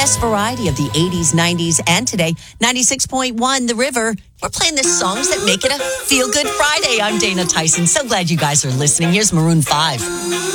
best variety of the 80s, 90s, and today. 96.1 The River. We're playing the songs that make it a feel-good Friday. I'm Dana Tyson. So glad you guys are listening. Here's Maroon 5.